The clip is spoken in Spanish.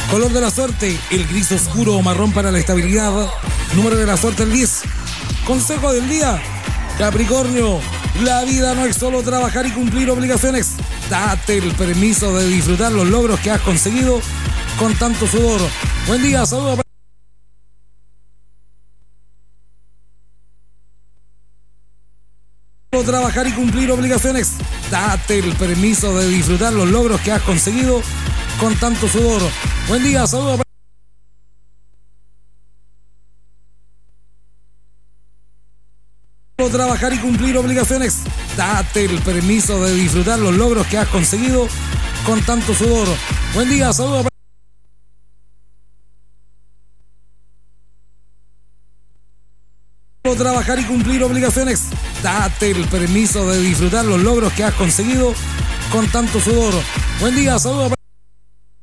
Color de la suerte, el gris oscuro o marrón para la estabilidad. Número de la suerte, el 10. Consejo del día, Capricornio, la vida no es solo trabajar y cumplir obligaciones. Date el permiso de disfrutar los logros que has conseguido con tanto sudor. Buen día, saludos. Trabajar y cumplir obligaciones. Date el permiso de disfrutar los logros que has conseguido con tanto sudor. Buen día, saludos. Trabajar y cumplir obligaciones. Date el permiso de disfrutar los logros que has conseguido con tanto sudor. Buen día, saludos. Trabajar y cumplir obligaciones. Date el permiso de disfrutar los logros que has conseguido con tanto sudor. Buen día, saludos.